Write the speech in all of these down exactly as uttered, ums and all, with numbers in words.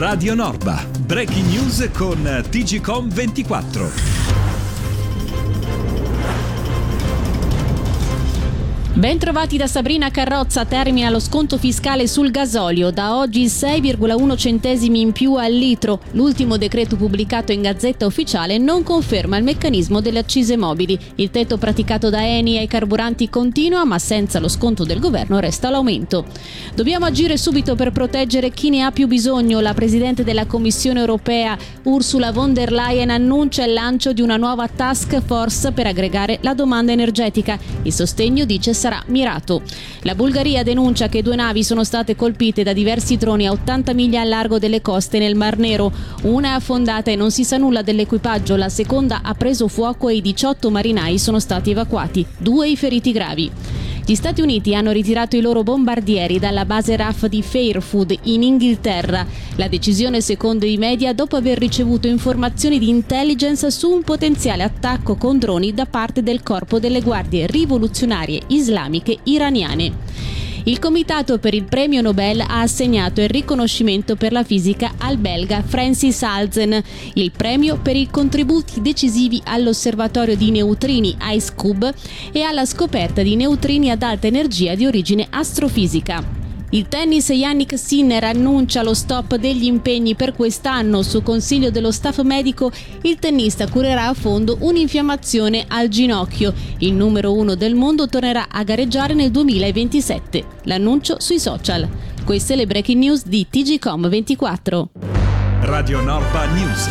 Radio Norba, breaking news con T G Com ventiquattro. Ben trovati da Sabrina Carrozza. Termina lo sconto fiscale sul gasolio. Da oggi sei virgola uno centesimi in più al litro. L'ultimo decreto pubblicato in Gazzetta Ufficiale non conferma il meccanismo delle accise mobili. Il tetto praticato da Eni ai carburanti continua, ma senza lo sconto del governo resta l'aumento. Dobbiamo agire subito per proteggere chi ne ha più bisogno. La Presidente della Commissione Europea, Ursula von der Leyen, annuncia il lancio di una nuova task force per aggregare la domanda energetica. Il sostegno, dice, sarà mirato. La Bulgaria denuncia che due navi sono state colpite da diversi droni a ottanta miglia a largo delle coste nel Mar Nero. Una è affondata e non si sa nulla dell'equipaggio, la seconda ha preso fuoco e i diciotto marinai sono stati evacuati, due i feriti gravi. Gli Stati Uniti hanno ritirato i loro bombardieri dalla base R A F di Fairfield in Inghilterra. La decisione, secondo i media, dopo aver ricevuto informazioni di intelligence su un potenziale attacco con droni da parte del corpo delle guardie rivoluzionarie islamiche iraniane. Il Comitato per il Premio Nobel ha assegnato il riconoscimento per la fisica al belga Francis Halzen, il premio per i contributi decisivi all'osservatorio di neutrini IceCube e alla scoperta di neutrini ad alta energia di origine astrofisica. Il tennis, Jannik Sinner annuncia lo stop degli impegni per quest'anno. Su consiglio dello staff medico, il tennista curerà a fondo un'infiammazione al ginocchio. Il numero uno del mondo tornerà a gareggiare nel duemilaventisette. L'annuncio sui social. Queste le breaking news di T G Com ventiquattro. Radio Norba News.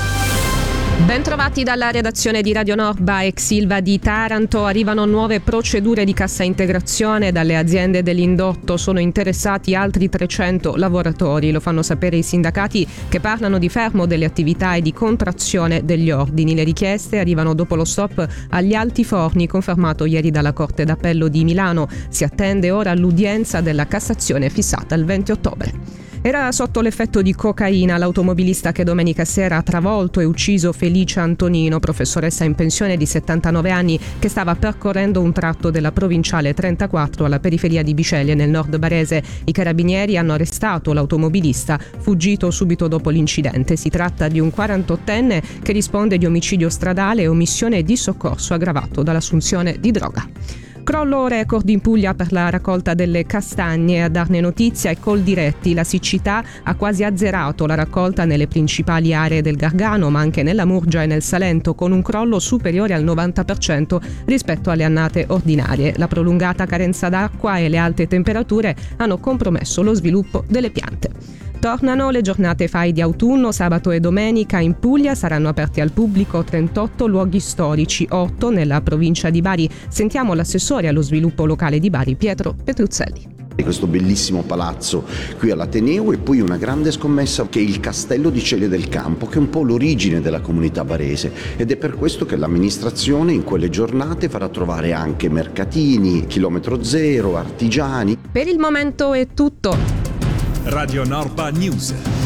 Ben trovati dalla redazione di Radio Norba. Ex Ilva di Taranto, arrivano nuove procedure di cassa integrazione. Dalle aziende dell'indotto sono interessati altri trecento lavoratori. Lo fanno sapere i sindacati, che parlano di fermo delle attività e di contrazione degli ordini. Le richieste arrivano dopo lo stop agli altiforni confermato ieri dalla Corte d'Appello di Milano. Si attende ora l'udienza della Cassazione fissata il venti ottobre. Era sotto l'effetto di cocaina l'automobilista che domenica sera ha travolto e ucciso Felicia Antonino, professoressa in pensione di settantanove anni, che stava percorrendo un tratto della provinciale trentaquattro alla periferia di Bisceglie nel nord barese. I carabinieri hanno arrestato l'automobilista, fuggito subito dopo l'incidente. Si tratta di un quarantottenne che risponde di omicidio stradale e omissione di soccorso aggravato dall'assunzione di droga. Crollo record in Puglia per la raccolta delle castagne. A darne notizia è Coldiretti. La siccità ha quasi azzerato la raccolta nelle principali aree del Gargano, ma anche nella Murgia e nel Salento, con un crollo superiore al novanta per cento rispetto alle annate ordinarie. La prolungata carenza d'acqua e le alte temperature hanno compromesso lo sviluppo delle piante. Tornano le giornate F A I di autunno. Sabato e domenica in Puglia saranno aperti al pubblico trentotto luoghi storici, otto nella provincia di Bari. Sentiamo l'assessore allo sviluppo locale di Bari, Pietro Petruzzelli. Questo bellissimo palazzo qui all'Ateneo e poi una grande scommessa che è il Castello di Celle del Campo, che è un po' l'origine della comunità barese, ed è per questo che l'amministrazione in quelle giornate farà trovare anche mercatini, chilometro zero, artigiani. Per il momento è tutto. Radio Norba News.